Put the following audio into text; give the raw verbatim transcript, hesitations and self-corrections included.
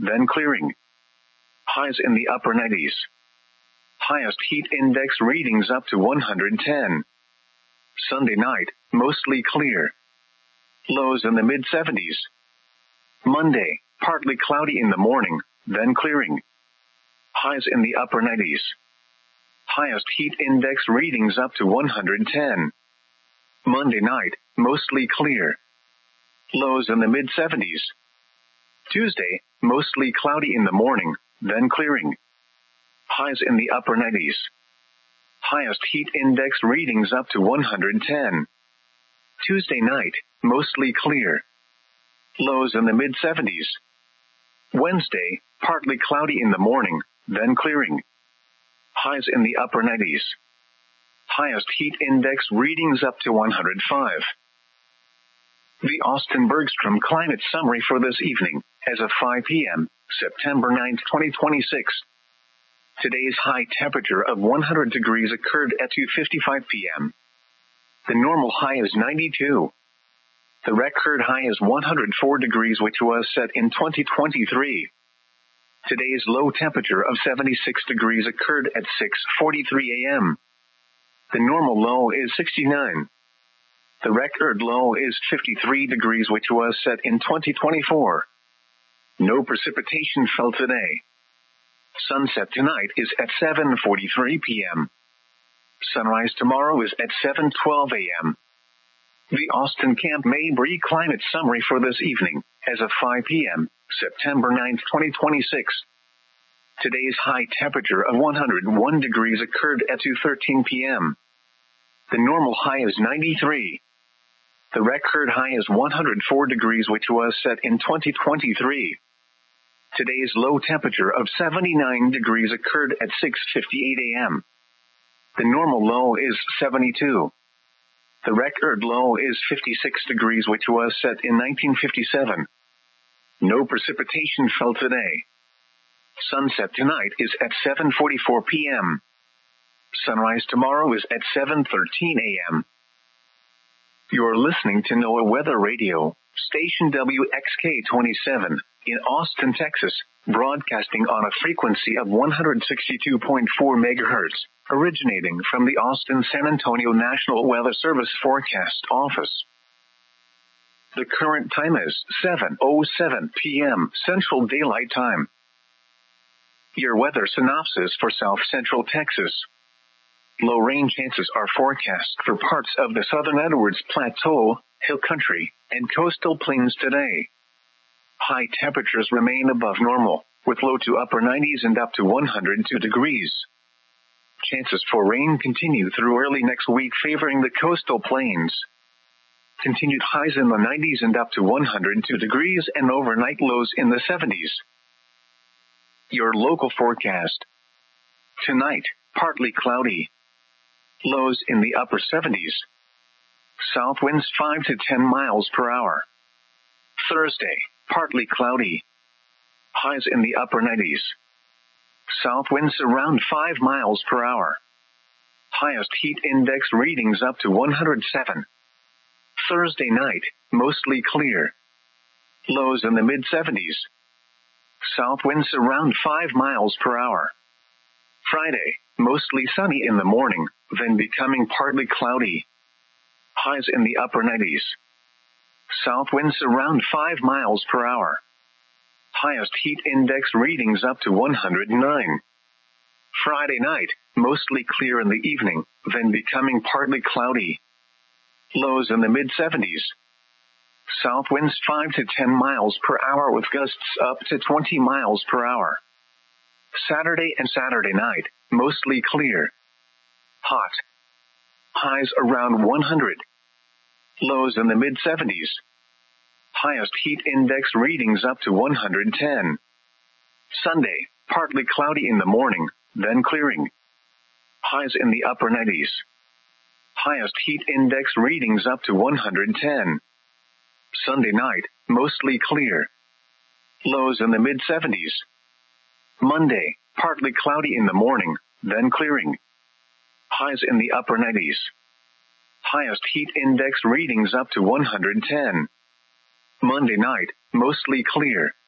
then clearing. Highs in the upper nineties. Highest heat index readings up to one hundred ten. Sunday night, mostly clear. Lows in the mid seventies. Monday, partly cloudy in the morning, then clearing. Highs in the upper nineties. Highest heat index readings up to one hundred ten. Monday night, mostly clear. Lows in the mid seventies. Tuesday, mostly cloudy in the morning, then clearing. Highs in the upper nineties. Highest heat index readings up to one hundred ten. Tuesday night, mostly clear. Lows in the mid seventies. Wednesday, partly cloudy in the morning, then clearing. Highs in the upper nineties. Highest heat index readings up to one hundred five. The Austin Bergstrom Climate Summary for this evening, as of five p.m., September ninth, twenty twenty-six. Today's high temperature of one hundred degrees occurred at two fifty-five p.m. The normal high is ninety-two. The record high is one hundred four degrees, which was set in twenty twenty-three. Today's low temperature of seventy-six degrees occurred at six forty-three a.m. The normal low is sixty-nine. The record low is fifty-three degrees, which was set in twenty twenty-four. No precipitation fell today. Sunset tonight is at seven forty-three p.m. Sunrise tomorrow is at seven twelve a.m. The Austin Camp Mabry Climate Summary for this evening, as of five p.m., September ninth, twenty twenty-six. Today's high temperature of one hundred one degrees occurred at two thirteen p.m. The normal high is ninety-three. The record high is one hundred four degrees, which was set in twenty twenty-three. Today's low temperature of seventy-nine degrees occurred at six fifty-eight a.m. The normal low is seventy-two. The record low is fifty-six degrees, which was set in nineteen fifty-seven. No precipitation fell today. Sunset tonight is at seven forty-four p.m. Sunrise tomorrow is at seven thirteen a.m. You're listening to NOAA Weather Radio, station W X K twenty-seven, in Austin, Texas, broadcasting on a frequency of one hundred sixty-two point four megahertz, originating from the Austin-San Antonio National Weather Service Forecast Office. The current time is seven oh seven p.m. Central Daylight Time. Your weather synopsis for South Central Texas. Low rain chances are forecast for parts of the southern Edwards Plateau, Hill Country, and coastal plains today. High temperatures remain above normal, with low to upper nineties and up to one hundred two degrees. Chances for rain continue through early next week, favoring the coastal plains. Continued highs in the nineties and up to one hundred two degrees, and overnight lows in the seventies. Your local forecast. Tonight, partly cloudy. Lows in the upper seventies. South winds five to ten miles per hour. Thursday, partly cloudy. Highs in the upper nineties. South winds around five miles per hour. Highest heat index readings up to one hundred seven. Thursday night, mostly clear. Lows in the mid seventies. South winds around five miles per hour. Friday, mostly sunny in the morning, then becoming partly cloudy. Highs in the upper nineties. South winds around five miles per hour. Highest heat index readings up to one hundred nine. Friday night, mostly clear in the evening, then becoming partly cloudy. Lows in the mid seventies. South winds five to ten miles per hour with gusts up to twenty miles per hour. Saturday and Saturday night, mostly clear. Hot. Highs around one hundred. Lows in the mid seventies. Highest heat index readings up to one hundred ten. Sunday, partly cloudy in the morning, then clearing. Highs in the upper nineties. Highest heat index readings up to one hundred ten. Sunday night, mostly clear. Hot. Highs around one hundred. Lows in the mid seventies. Highest heat index readings up to one hundred ten. Sunday, partly cloudy in the morning, then clearing. Highs in the upper nineties. Highest heat index readings up to one hundred ten. Sunday night, mostly clear. Lows in the mid seventies. Monday, partly cloudy in the morning, then clearing. Highs in the upper nineties. Highest heat index readings up to one hundred ten. Monday night, mostly clear.